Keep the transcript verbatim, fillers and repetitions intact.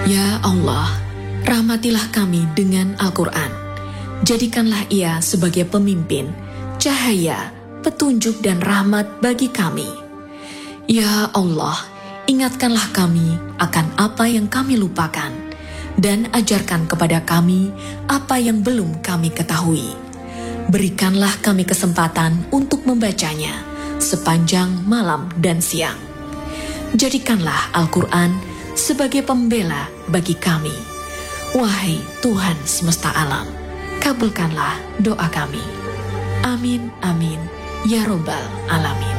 Ya Allah, rahmatilah kami dengan Al-Quran. Jadikanlah ia sebagai pemimpin, cahaya, petunjuk dan rahmat bagi kami. Ya Allah, ingatkanlah kami akan apa yang kami lupakan, dan ajarkan kepada kami apa yang belum kami ketahui. Berikanlah kami kesempatan untuk membacanya sepanjang malam dan siang. Jadikanlah Al-Quran sebagai pembela bagi kami. Wahai Tuhan semesta alam, kabulkanlah doa kami. Amin, amin, ya Rabbal Alamin.